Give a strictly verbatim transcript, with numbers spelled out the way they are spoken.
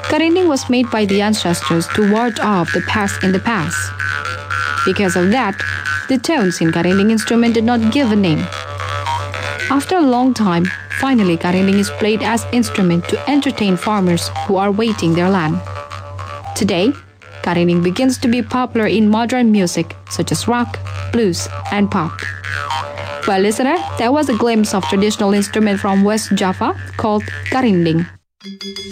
Karinding was made by the ancestors to ward off the pest in the past. Because of that, the tones in Karinding instrument did not give a name. After a long time, finally Karinding is played as instrument to entertain farmers who are waiting their land. Today, Karinding begins to be popular in modern music such as rock, blues, and pop. Well, listener, that was a glimpse of traditional instrument from West Java called Karinding.